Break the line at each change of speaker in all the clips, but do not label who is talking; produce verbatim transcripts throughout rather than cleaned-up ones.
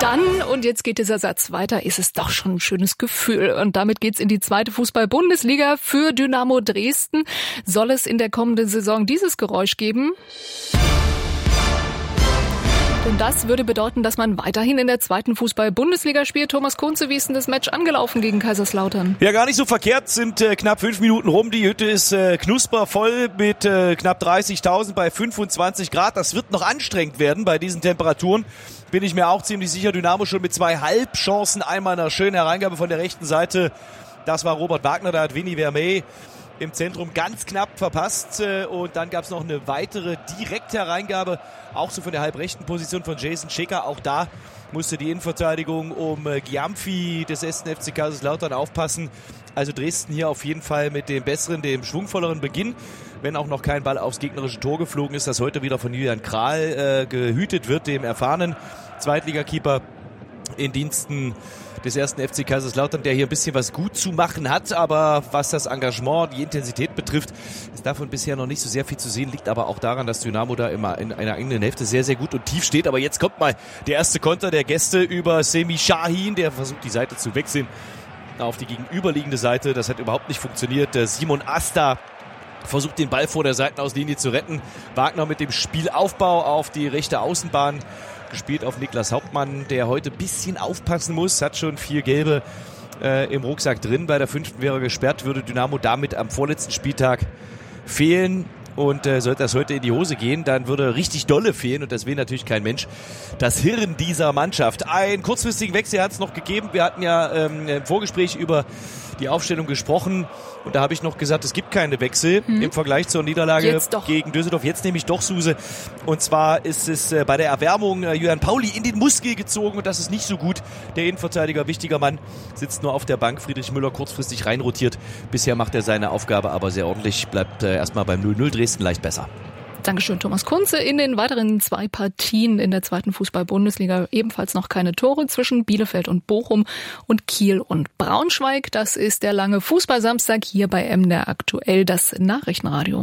dann, und jetzt geht dieser Satz weiter, ist es doch schon ein schönes Gefühl. Und damit geht's in die zweite Fußball-Bundesliga für Dynamo Dresden. Soll es in der kommenden Saison dieses Geräusch geben? Denn das würde bedeuten, dass man weiterhin in der zweiten Fußball-Bundesliga spielt. Thomas Kunze, wie ist denn das Match angelaufen gegen Kaiserslautern?
Ja, gar nicht so verkehrt, sind äh, knapp fünf Minuten rum. Die Hütte ist äh, knuspervoll mit äh, knapp dreißigtausend bei fünfundzwanzig Grad. Das wird noch anstrengend werden bei diesen Temperaturen. Bin ich mir auch ziemlich sicher. Dynamo schon mit zwei Halbchancen. Einmal eine schöne Hereingabe von der rechten Seite. Das war Robert Wagner, da hat Vinny Vermey im Zentrum ganz knapp verpasst. Und dann gab es noch eine weitere direkte Hereingabe, auch so von der halbrechten Position von Jason Schecker. Auch da musste die Innenverteidigung um Giamfi des ersten F C Kaiserslautern aufpassen. Also Dresden hier auf jeden Fall mit dem besseren, dem schwungvolleren Beginn. Wenn auch noch kein Ball aufs gegnerische Tor geflogen ist, das heute wieder von Julian Kral äh, gehütet wird, dem erfahrenen Zweitligakeeper in Diensten des ersten F C Kaiserslautern, der hier ein bisschen was gut zu machen hat, aber was das Engagement, die Intensität betrifft, ist davon bisher noch nicht so sehr viel zu sehen, liegt aber auch daran, dass Dynamo da immer in einer eigenen Hälfte sehr, sehr gut und tief steht. Aber jetzt kommt mal der erste Konter der Gäste über Semi Shahin, der versucht die Seite zu wechseln auf die gegenüberliegende Seite. Das hat überhaupt nicht funktioniert. Simon Asta versucht den Ball vor der Seitenauslinie zu retten. Wagner mit dem Spielaufbau auf die rechte Außenbahn, gespielt auf Niklas Hauptmann, der heute ein bisschen aufpassen muss, hat schon vier Gelbe äh, im Rucksack drin. Bei der fünften wäre gesperrt, würde Dynamo damit am vorletzten Spieltag fehlen. Und äh, sollte das heute in die Hose gehen, dann würde richtig dolle fehlen. Und das will natürlich kein Mensch. Das Hirn dieser Mannschaft. Einen kurzfristigen Wechsel hat es noch gegeben. Wir hatten ja ähm, im Vorgespräch über die Aufstellung gesprochen. Und da habe ich noch gesagt, es gibt keine Wechsel hm. im Vergleich zur Niederlage gegen Düsseldorf. Jetzt nehme ich doch Suse. Und zwar ist es äh, bei der Erwärmung äh, Jürgen Pauli in den Muskel gezogen. Und das ist nicht so gut. Der Innenverteidiger, wichtiger Mann, sitzt nur auf der Bank. Friedrich Müller kurzfristig reinrotiert. Bisher macht er seine Aufgabe aber sehr ordentlich. Bleibt äh, erstmal beim null null. Dresden leicht besser.
Dankeschön, Thomas Kunze. In den weiteren zwei Partien in der zweiten Fußball-Bundesliga ebenfalls noch keine Tore zwischen Bielefeld und Bochum und Kiel und Braunschweig. Das ist der lange Fußballsamstag hier bei M D R aktuell, das Nachrichtenradio.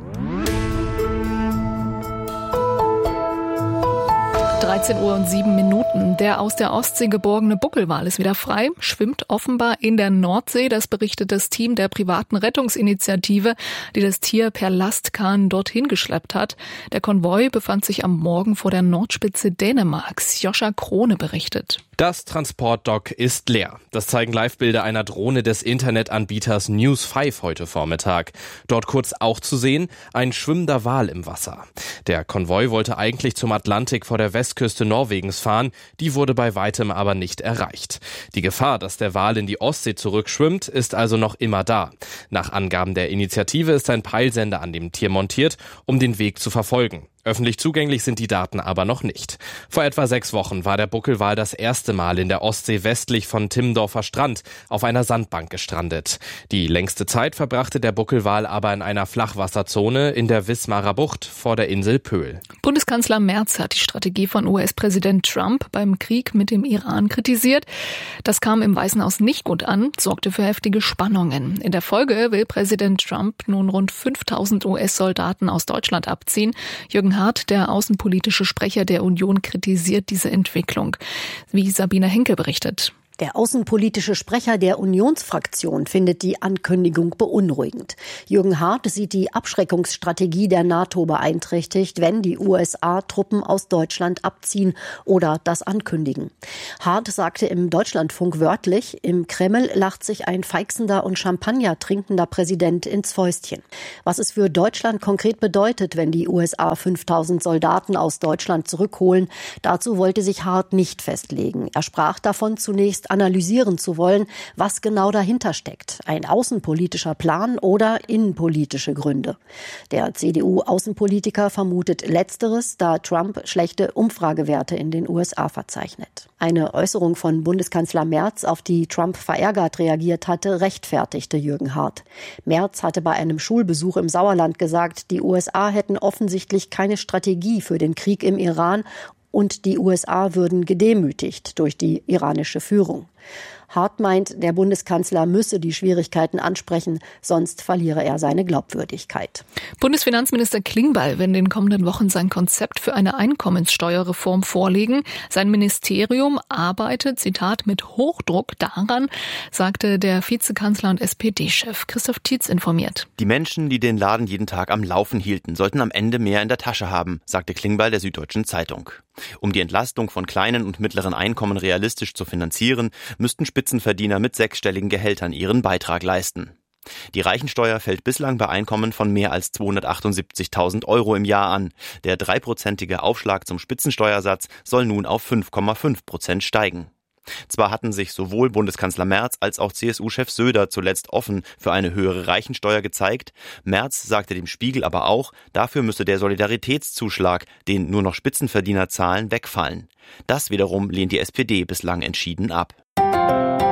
dreizehn Uhr und sieben Minuten. Der aus der Ostsee geborgene Buckelwal ist wieder frei, schwimmt offenbar in der Nordsee. Das berichtet das Team der privaten Rettungsinitiative, die das Tier per Lastkahn dorthin geschleppt hat. Der Konvoi befand sich am Morgen vor der Nordspitze Dänemarks. Joscha Krone berichtet.
Das Transportdock ist leer. Das zeigen Livebilder einer Drohne des Internetanbieters News fünf heute Vormittag. Dort kurz auch zu sehen, ein schwimmender Wal im Wasser. Der Konvoi wollte eigentlich zum Atlantik vor der Westküste Norwegens fahren, die wurde bei weitem aber nicht erreicht. Die Gefahr, dass der Wal in die Ostsee zurückschwimmt, ist also noch immer da. Nach Angaben der Initiative ist ein Peilsender an dem Tier montiert, um den Weg zu verfolgen. Öffentlich zugänglich sind die Daten aber noch nicht. Vor etwa sechs Wochen war der Buckelwal das erste Mal in der Ostsee westlich von Timmendorfer Strand auf einer Sandbank gestrandet. Die längste Zeit verbrachte der Buckelwal aber in einer Flachwasserzone in der Wismarer Bucht vor der Insel Pöhl.
Bundeskanzler Merz hat die Strategie von U S-Präsident Trump beim Krieg mit dem Iran kritisiert. Das kam im Weißen Haus nicht gut an, sorgte für heftige Spannungen. In der Folge will Präsident Trump nun rund fünftausend U S-Soldaten aus Deutschland abziehen. Jürgen Hart, der außenpolitische Sprecher der Union, kritisiert diese Entwicklung. Wie Sabine Henkel berichtet.
Der außenpolitische Sprecher der Unionsfraktion findet die Ankündigung beunruhigend. Jürgen Hart sieht die Abschreckungsstrategie der NATO beeinträchtigt, wenn die U S A Truppen aus Deutschland abziehen oder das ankündigen. Hart sagte im Deutschlandfunk wörtlich, im Kreml lacht sich ein feixender und Champagner trinkender Präsident ins Fäustchen. Was es für Deutschland konkret bedeutet, wenn die U S A fünftausend Soldaten aus Deutschland zurückholen, dazu wollte sich Hart nicht festlegen. Er sprach davon, zunächst analysieren zu wollen, was genau dahinter steckt. Ein außenpolitischer Plan oder innenpolitische Gründe. Der C D U-Außenpolitiker vermutet Letzteres, da Trump schlechte Umfragewerte in den U S A verzeichnet. Eine Äußerung von Bundeskanzler Merz, auf die Trump verärgert reagiert hatte, rechtfertigte Jürgen Hart. Merz hatte bei einem Schulbesuch im Sauerland gesagt, die U S A hätten offensichtlich keine Strategie für den Krieg im Iran und die U S A würden gedemütigt durch die iranische Führung. Hart meint, der Bundeskanzler müsse die Schwierigkeiten ansprechen, sonst verliere er seine Glaubwürdigkeit.
Bundesfinanzminister Klingbeil will in den kommenden Wochen sein Konzept für eine Einkommenssteuerreform vorlegen. Sein Ministerium arbeitet, Zitat, mit Hochdruck daran, sagte der Vizekanzler und S P D-Chef. Christoph Tietz informiert.
Die Menschen, die den Laden jeden Tag am Laufen hielten, sollten am Ende mehr in der Tasche haben, sagte Klingbeil der Süddeutschen Zeitung. Um die Entlastung von kleinen und mittleren Einkommen realistisch zu finanzieren, müssten Spitzenverdiener mit sechsstelligen Gehältern ihren Beitrag leisten. Die Reichensteuer fällt bislang bei Einkommen von mehr als zweihundertachtundsiebzigtausend Euro im Jahr an. Der dreiprozentige Aufschlag zum Spitzensteuersatz soll nun auf fünf Komma fünf Prozent steigen. Zwar hatten sich sowohl Bundeskanzler Merz als auch C S U-Chef Söder zuletzt offen für eine höhere Reichensteuer gezeigt. Merz sagte dem Spiegel aber auch, dafür müsse der Solidaritätszuschlag, den nur noch Spitzenverdiener zahlen, wegfallen. Das wiederum lehnt die S P D bislang entschieden ab.